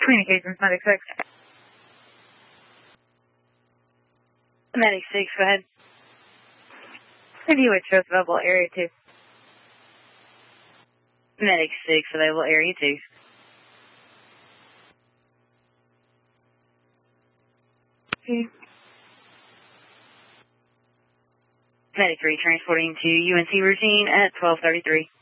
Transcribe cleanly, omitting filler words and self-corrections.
Communications, Medic 6. Medic 6, go ahead. NDOH shows available area 2. Medic 6, available area 2. Okay. Medic 3, transporting to UNC routine at 12:33.